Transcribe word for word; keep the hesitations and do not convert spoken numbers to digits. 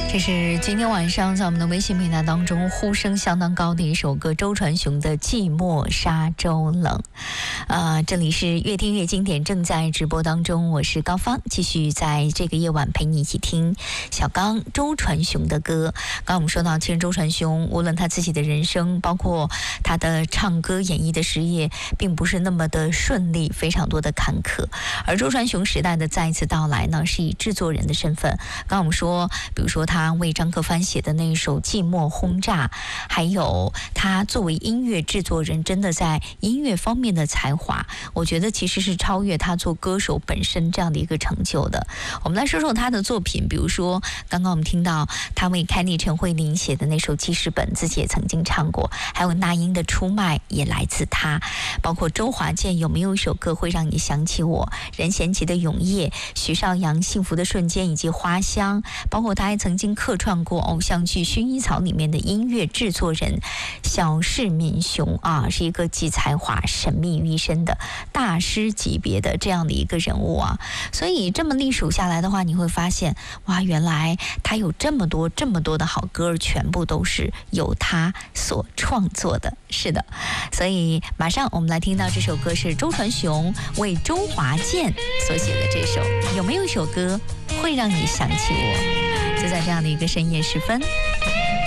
这是今天晚上在我们的微信平台当中呼声相当高的一首歌，周传雄的《寂寞沙洲冷》。呃，这里是越听越经典，正在直播当中，我是高芳，继续在这个夜晚陪你一起听小刚周传雄的歌。刚刚我们说到，其实周传雄无论他自己的人生，包括他的唱歌演绎的事业，并不是那么的顺利，非常多的坎坷。而周传雄时代的再一次到来呢，是以制作人的身份。刚刚我们说，比如说他他为张克帆写的那一首《寂寞轰炸》，还有他作为音乐制作人，真的在音乐方面的才华，我觉得其实是超越他做歌手本身这样的一个成就的。我们来说说他的作品，比如说刚刚我们听到他为凯莉陈慧琳写的那首记事本，自己也曾经唱过，还有那英的出卖也来自他，包括周华健有没有一首歌会让你想起我，任贤齐的永夜，许绍洋幸福的瞬间以及花香，包括他还曾经客串过偶像剧《薰衣草》里面的音乐制作人小市民雄啊，是一个集才华神秘于一身的大师级别的这样的一个人物啊。所以这么历数下来的话，你会发现哇，原来他有这么多这么多的好歌，全部都是由他所创作的。是的，所以马上我们来听到这首歌是周传雄为周华健所写的这首。有没有一首歌会让你想起我？就在这样的一个深夜时分，